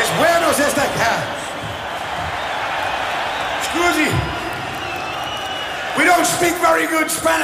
Es buenos esta acá. Scusi. We don't speak very good Spanish.